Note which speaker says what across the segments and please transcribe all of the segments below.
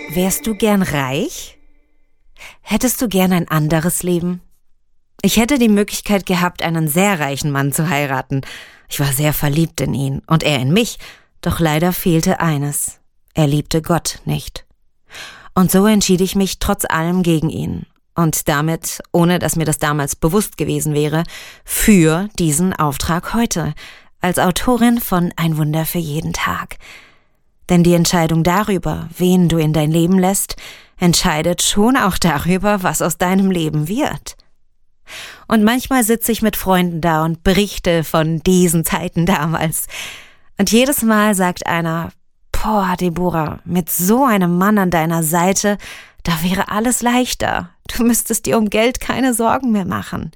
Speaker 1: Wärst du gern reich? Hättest du gern ein anderes Leben? Ich hätte die Möglichkeit gehabt, einen sehr reichen Mann zu heiraten. Ich war sehr verliebt in ihn und er in mich, doch leider fehlte eines. Er liebte Gott nicht. Und so entschied ich mich trotz allem gegen ihn und damit, ohne dass mir das damals bewusst gewesen wäre, für diesen Auftrag heute, als Autorin von Ein Wunder für jeden Tag. Denn die Entscheidung darüber, wen du in dein Leben lässt, entscheidet schon auch darüber, was aus deinem Leben wird. Und manchmal sitze ich mit Freunden da und berichte von diesen Zeiten damals. Und jedes Mal sagt einer: Boah, Deborah, mit so einem Mann an deiner Seite, da wäre alles leichter. Du müsstest dir um Geld keine Sorgen mehr machen.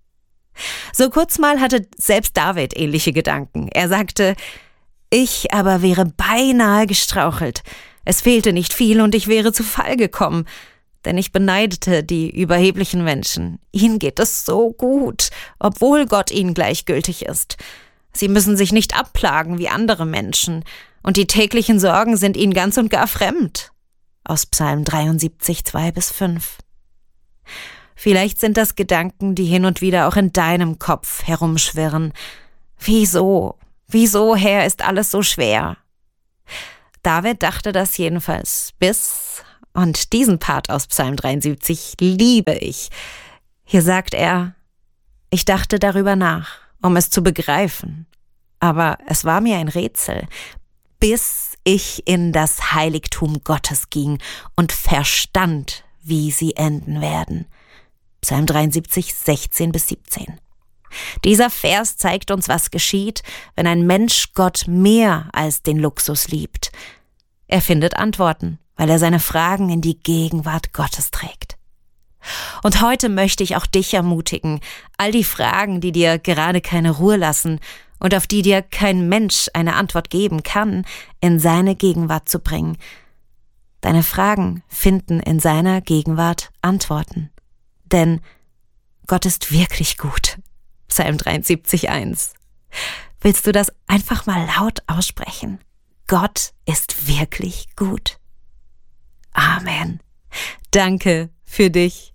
Speaker 1: So kurz mal hatte selbst David ähnliche Gedanken. Er sagte: Ich aber wäre beinahe gestrauchelt. Es fehlte nicht viel und ich wäre zu Fall gekommen. Denn ich beneidete die überheblichen Menschen. Ihnen geht es so gut, obwohl Gott ihnen gleichgültig ist. Sie müssen sich nicht abplagen wie andere Menschen. Und die täglichen Sorgen sind ihnen ganz und gar fremd. Aus Psalm 73, 2-5. Vielleicht sind das Gedanken, die hin und wieder auch in deinem Kopf herumschwirren. Wieso? Wieso, Herr, ist alles so schwer? David dachte das jedenfalls und diesen Part aus Psalm 73 liebe ich. Hier sagt er: Ich dachte darüber nach, um es zu begreifen. Aber es war mir ein Rätsel, bis ich in das Heiligtum Gottes ging und verstand, wie sie enden werden. Psalm 73, 16-17. Dieser Vers zeigt uns, was geschieht, wenn ein Mensch Gott mehr als den Luxus liebt. Er findet Antworten, weil er seine Fragen in die Gegenwart Gottes trägt. Und heute möchte ich auch dich ermutigen, all die Fragen, die dir gerade keine Ruhe lassen und auf die dir kein Mensch eine Antwort geben kann, in seine Gegenwart zu bringen. Deine Fragen finden in seiner Gegenwart Antworten. Denn Gott ist wirklich gut. Psalm 73, 1. Willst du das einfach mal laut aussprechen? Gott ist wirklich gut. Amen. Danke für dich.